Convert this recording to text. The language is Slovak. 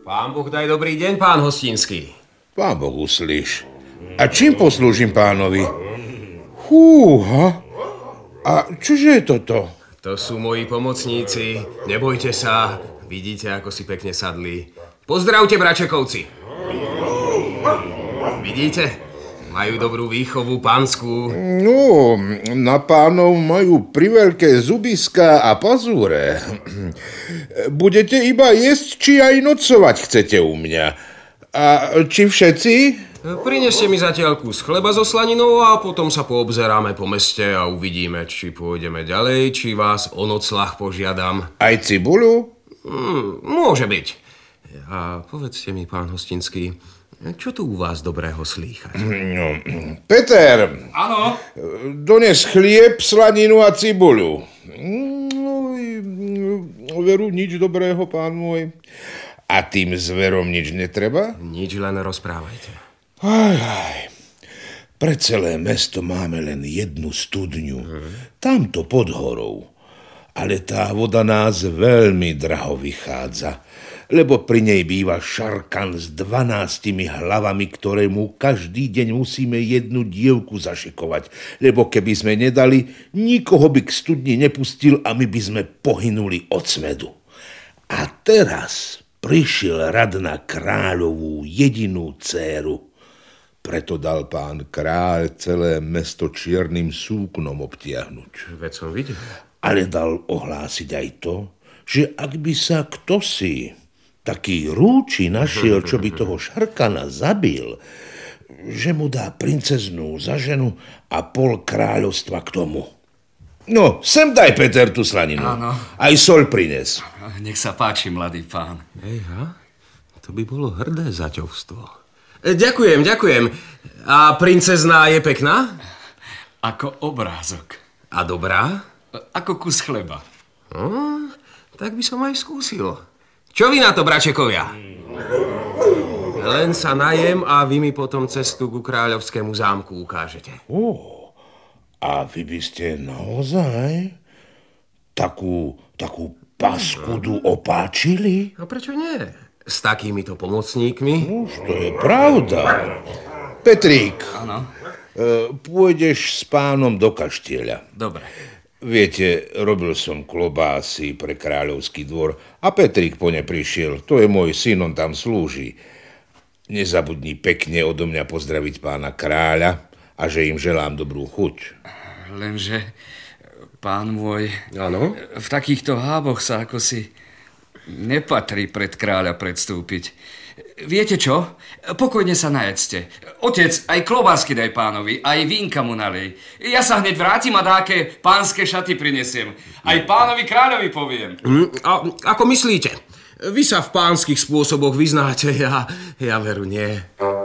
Pán Boh daj dobrý deň, pán Hostinský. Pán Boh uslíš. A čím poslúžim pánovi? Fúha. A čože je toto? To sú moji pomocníci. Nebojte sa. Vidíte, ako si pekne sadli. Pozdravte, bračekovci. Vidíte? Majú dobrú výchovu pánsku. No, na pánov majú priveľké zubiská a pazúre. Budete iba jesť, či aj nocovať chcete u mňa? A či všetci? Prineste mi zatiaľ kus chleba so slaninou a potom sa poobzeráme po meste a uvidíme, či pôjdeme ďalej, či vás o noclah požiadam. Aj cibuľu? Môže byť. A povedzte mi, pán Hostinský, čo tu u vás dobrého slýchať? No, Peter! Áno? Dones chlieb, slaninu a cibuľu. Veru, nič dobrého, pán môj. A tým zverom nič netreba? Nič, len rozprávajte. Aj. Pre celé mesto máme len jednu studňu. Tamto pod horou. Ale tá voda nás veľmi draho vychádza. Lebo pri nej býva šarkan s 12 hlavami, ktorému každý deň musíme jednu dievku zašikovať. Lebo keby sme nedali, nikoho by k studni nepustil a my by sme pohynuli od smedu. A teraz prišiel rad na kráľovú jedinú dcéru. Preto dal pán kráľ celé mesto čiernym súknom obtiahnuť. Veď som videl. Ale dal ohlásiť aj to, že ak by sa ktosi taký rúči našiel, čo by toho šarkana zabil, že mu dá princeznú za ženu a pol kráľovstva k tomu. No, sem daj, Peter, tú slaninu. Áno. Aj soľ prines. Nech sa páči, mladý pán. Ejha, to by bolo hrdé zaťovstvo. Ďakujem. A princezná je pekná? Ako obrázok. A dobrá? Ako kus chleba. Tak by som aj skúsil. Čo vy na to, bračekovia? Len sa najem a vy mi potom cestu ku kráľovskému zámku ukážete. A vy by ste naozaj takú paskudu opáčili? A prečo nie? S takýmito pomocníkmi? Už to je pravda. Petrík, Áno. Pôjdeš s pánom do kaštieľa. Dobre. Viete, robil som klobásy pre kráľovský dvor a Petrík po ne prišiel. To je môj syn, on tam slúži. Nezabudni pekne odo mňa pozdraviť pána kráľa a že im želám dobrú chuť. Lenže, pán môj, Áno? v takýchto háboch sa ako si nepatrí pred kráľa predstúpiť. Viete čo? Pokojne sa najedzte. Otec, aj klobásky daj pánovi, aj vínka mu nalej. Ja sa hneď vrátim a dáke pánske šaty prinesiem. Aj pánovi kráľovi poviem. A ako myslíte? Vy sa v pánskych spôsoboch vyznáte, ja veru nie.